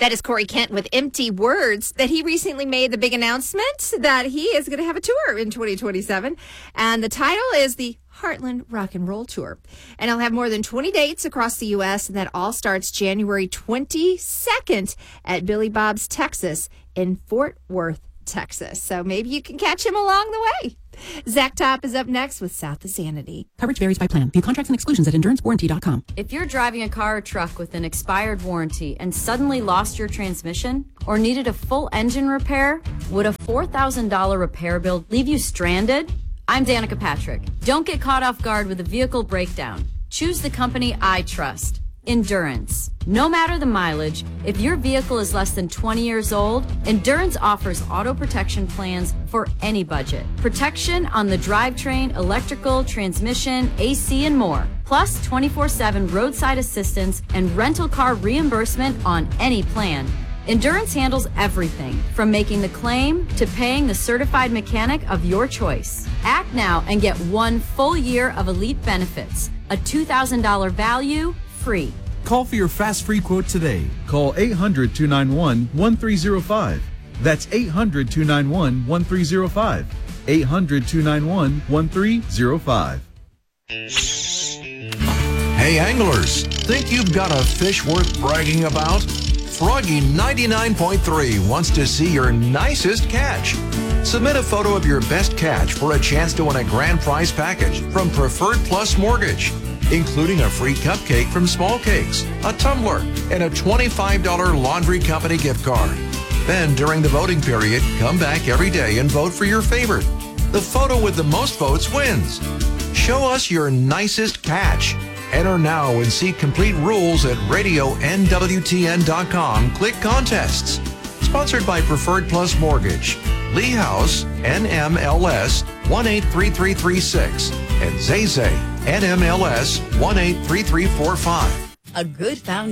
That is Corey Kent with Empty Words, that he recently made the big announcement that he is going to have a tour in 2027. And the title is the Heartland Rock and Roll Tour. And he'll have more than 20 dates across the U.S. And that all starts January 22nd at Billy Bob's Texas in Fort Worth, Texas. So maybe you can catch him along the way. Zach Top is up next with South of Sanity. Coverage varies by plan. View contracts and exclusions at endurancewarranty.com. If you're driving a car or truck with an expired warranty and suddenly lost your transmission or needed a full engine repair, would a $4,000 repair bill leave you stranded? I'm Danica Patrick. Don't get caught off guard with a vehicle breakdown. Choose the company I trust. Endurance. No matter the mileage, if your vehicle is less than 20 years old, Endurance offers auto protection plans for any budget. Protection on the drivetrain, electrical, transmission, AC, and more. Plus 24/7 roadside assistance and rental car reimbursement on any plan. Endurance handles everything from making the claim to paying the certified mechanic of your choice. Act now and get 1 full year of elite benefits. A $2,000 value, free. Call for your fast free quote today. Call 800-291-1305. That's 800-291-1305. 800-291-1305. Hey anglers, think you've got a fish worth bragging about? Froggy 99.3 wants to see your nicest catch. Submit a photo of your best catch for a chance to win a grand prize package from Preferred Plus Mortgage, including a free cupcake from Small Cakes, a tumbler, and a $25 laundry company gift card. Then, during the voting period, come back every day and vote for your favorite. The photo with the most votes wins. Show us your nicest catch. Enter now and see complete rules at radionwtn.com. Click Contests. Sponsored by Preferred Plus Mortgage, Lee House, NMLS 183336, and Zay NMLS 183345. A good foundation.